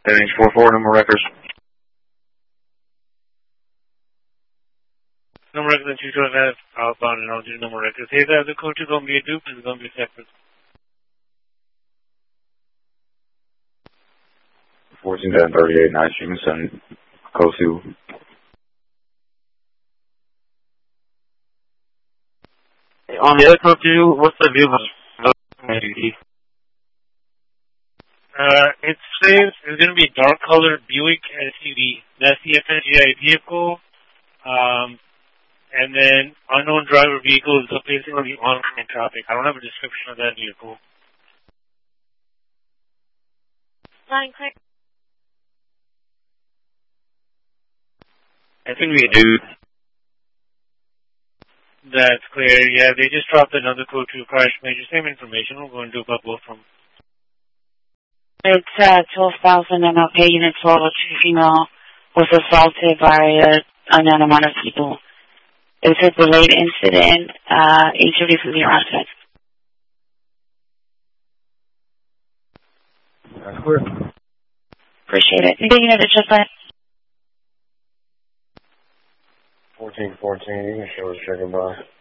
NH44, number records. Number records, 212 outbound, and I'll do number records. Hey, the code 2 going to be a dupe, is going to be separate. 14-38, night stream, send code 2. On the other code 2, what's the vehicle? It says it's going to be a dark colored Buick SUV. That's the FNGI vehicle. And then unknown driver vehicle is basically oncoming traffic. I don't have a description of that vehicle. Line clear. I think we do. That's clear. Yeah, they just dropped another code 2 crash major. Same information. We're going to do about both from. It's 12,000 MLK Unit 12, a female was assaulted by an unknown amount of people. It was a delayed incident. HOD from the onset. That's clear. Appreciate it. Big unit, it's just like 14-14, you can show us checking by.